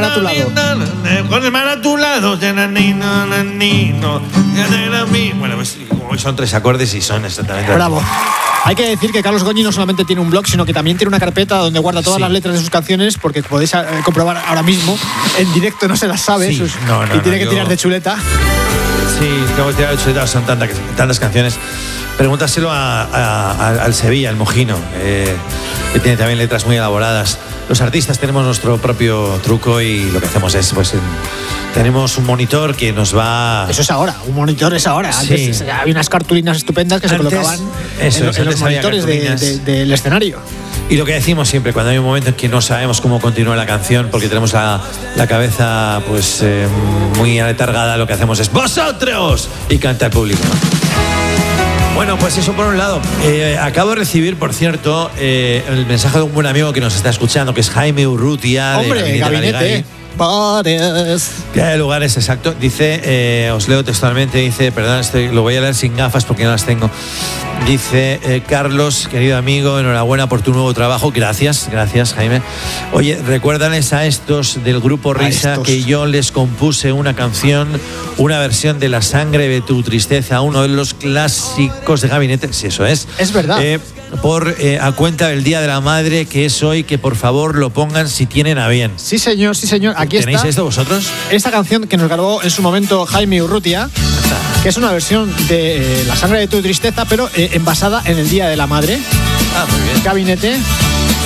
a tu lado. Con el mar a tu lado. Bueno, pues como son 3 acordes y son exactamente... Bravo. Hay que decir que Carlos Goñi no solamente tiene un blog, sino que también tiene una carpeta donde guarda todas las letras de sus canciones, porque podéis comprobar ahora mismo, en directo no se las sabe, Sí, y tiene que tirar de chuleta. Sí, tengo que tirar de chuleta, son tantas canciones. Pregúntaselo al Sevilla, el Mojino, que tiene también letras muy elaboradas. Los artistas tenemos nuestro propio truco y lo que hacemos es, pues, tenemos un monitor que nos va... Eso es ahora, un monitor es ahora. Antes había unas cartulinas estupendas que se colocaban en los monitores del escenario. Y lo que decimos siempre, cuando hay un momento en que no sabemos cómo continúa la canción, porque tenemos la cabeza pues muy aletargada, lo que hacemos es ¡vosotros! Y canta el público. Bueno, pues eso por un lado. Acabo de recibir, por cierto, el mensaje de un buen amigo que nos está escuchando, que es Jaime Urrutia. Hombre, Gabinete. Bares. Que hay lugares, exacto. Dice, os leo textualmente, dice, perdón, lo voy a leer sin gafas porque no las tengo. Dice, Carlos, querido amigo, enhorabuena por tu nuevo trabajo. Gracias, Jaime. Oye, recuérdales a estos del grupo Risa que yo les compuse una canción, una versión de La sangre de tu tristeza, uno de los clásicos de Gabinete, si eso es. Es verdad. A cuenta del Día de la Madre, que es hoy, que por favor lo pongan si tienen a bien. Sí, señor, aquí está. ¿Tenéis esto vosotros? Esta canción que nos grabó en su momento Jaime Urrutia, que es una versión de La sangre de tu tristeza, pero basada en el Día de la Madre. Muy bien. Gabinete.